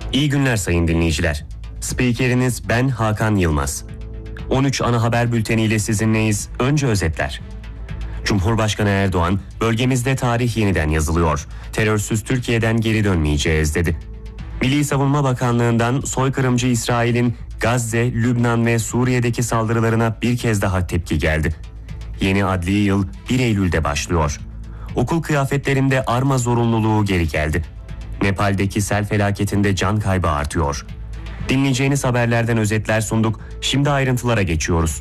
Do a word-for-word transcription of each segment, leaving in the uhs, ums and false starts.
İyi günler sayın dinleyiciler. Spikeriniz ben Hakan Yılmaz. on üç ana haber bülteniyle sizinleyiz. Önce özetler. Cumhurbaşkanı Erdoğan, bölgemizde tarih yeniden yazılıyor. Terörsüz Türkiye'den geri dönmeyeceğiz dedi. Milli Savunma Bakanlığı'ndan soykırımcı İsrail'in Gazze, Lübnan ve Suriye'deki saldırılarına bir kez daha tepki geldi. Yeni adli yıl bir Eylül'de başlıyor. Okul kıyafetlerinde arma zorunluluğu geri geldi. Nepal'deki sel felaketinde can kaybı artıyor. Dinleyeceğiniz haberlerden özetler sunduk. Şimdi ayrıntılara geçiyoruz.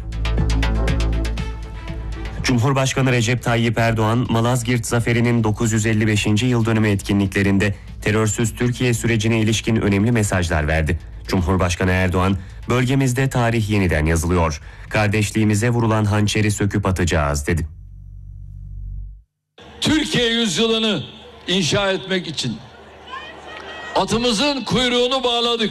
Cumhurbaşkanı Recep Tayyip Erdoğan, Malazgirt Zaferi'nin dokuz yüz elli beşinci yıl dönümü etkinliklerinde terörsüz Türkiye sürecine ilişkin önemli mesajlar verdi. Cumhurbaşkanı Erdoğan, bölgemizde tarih yeniden yazılıyor. Kardeşliğimize vurulan hançeri söküp atacağız dedi. Türkiye yüzyılını inşa etmek için atımızın kuyruğunu bağladık.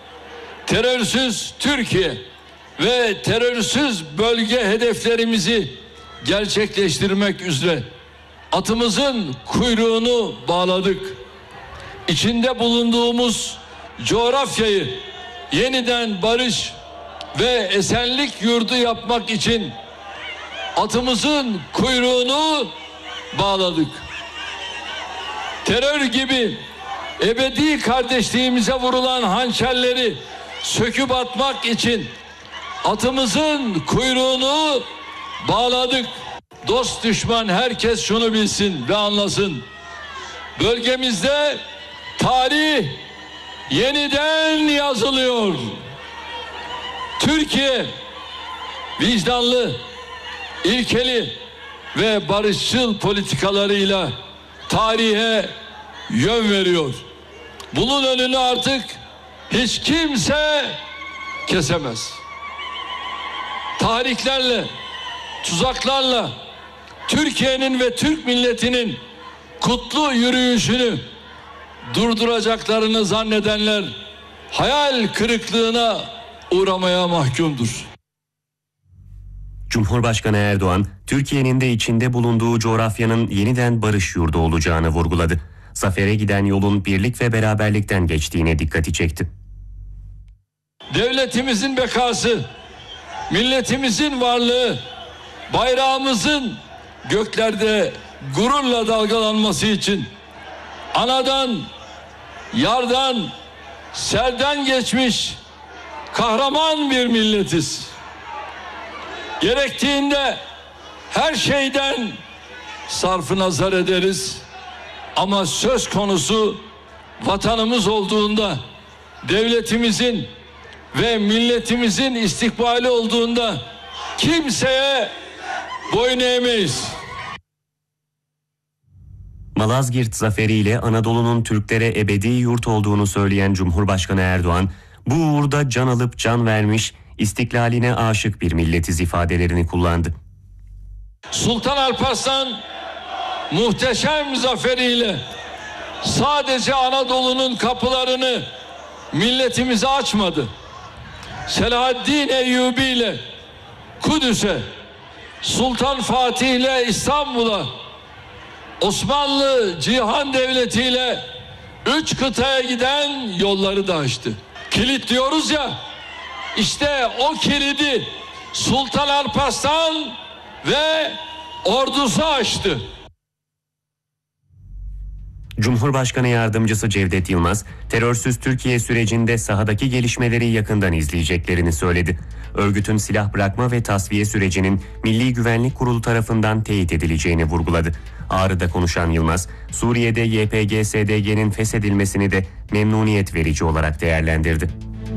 Terörsüz Türkiye ve terörsüz bölge hedeflerimizi gerçekleştirmek üzere atımızın kuyruğunu bağladık. İçinde bulunduğumuz coğrafyayı yeniden barış ve esenlik yurdu yapmak için atımızın kuyruğunu bağladık. Terör gibi ebedi kardeşliğimize vurulan hançerleri söküp atmak için atımızın kuyruğunu bağladık. Dost düşman herkes şunu bilsin ve anlasın. Bölgemizde tarih yeniden yazılıyor. Türkiye vicdanlı, ilkeli ve barışçıl politikalarıyla tarihe yön veriyor. Bunun önünü artık hiç kimse kesemez. Tahriklerle, tuzaklarla Türkiye'nin ve Türk milletinin kutlu yürüyüşünü durduracaklarını zannedenler hayal kırıklığına uğramaya mahkumdur. Cumhurbaşkanı Erdoğan, Türkiye'nin de içinde bulunduğu coğrafyanın yeniden barış yurdu olacağını vurguladı. Zafere giden yolun birlik ve beraberlikten geçtiğine dikkati çekti. Devletimizin bekası, milletimizin varlığı, bayrağımızın göklerde gururla dalgalanması için anadan, yardan, selden geçmiş kahraman bir milletiz. Gerektiğinde her şeyden sarfı nazar ederiz. Ama söz konusu vatanımız olduğunda, devletimizin ve milletimizin istikbali olduğunda kimseye boyun eğmeyiz. Malazgirt zaferiyle Anadolu'nun Türklere ebedi yurt olduğunu söyleyen Cumhurbaşkanı Erdoğan, bu uğurda can alıp can vermiş, istiklaline aşık bir milletiz ifadelerini kullandı. Sultan Alparslan muhteşem zaferiyle sadece Anadolu'nun kapılarını milletimize açmadı. Selahaddin Eyyubi ile Kudüs'e, Sultan Fatih ile İstanbul'a, Osmanlı Cihan Devleti ile üç kıtaya giden yolları da açtı. Kilit diyoruz ya, işte o kilidi Sultan Alparslan ve ordusu açtı. Cumhurbaşkanı Yardımcısı Cevdet Yılmaz, terörsüz Türkiye sürecinde sahadaki gelişmeleri yakından izleyeceklerini söyledi. Örgütün silah bırakma ve tasfiye sürecinin Milli Güvenlik Kurulu tarafından teyit edileceğini vurguladı. Ağrı'da konuşan Yılmaz, Suriye'de Y P G S D G'nin feshedilmesini de memnuniyet verici olarak değerlendirdi.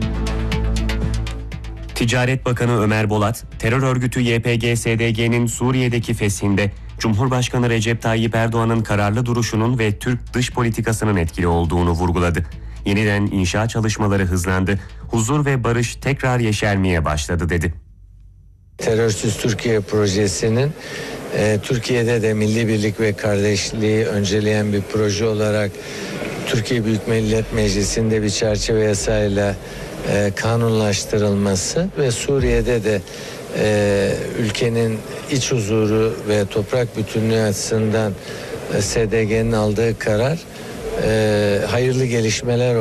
Ticaret Bakanı Ömer Bolat, terör örgütü Y P G S D G'nin Suriye'deki feshinde Cumhurbaşkanı Recep Tayyip Erdoğan'ın kararlı duruşunun ve Türk dış politikasının etkili olduğunu vurguladı. Yeniden inşa çalışmaları hızlandı, huzur ve barış tekrar yeşermeye başladı dedi. Terörsüz Türkiye projesinin e, Türkiye'de de milli birlik ve kardeşliği önceleyen bir proje olarak Türkiye Büyük Millet Meclisi'nde bir çerçeve yasayla e, kanunlaştırılması ve Suriye'de de e, ülkenin iç huzuru ve toprak bütünlüğü açısından e, S D G'nin aldığı karar e, hayırlı gelişmeler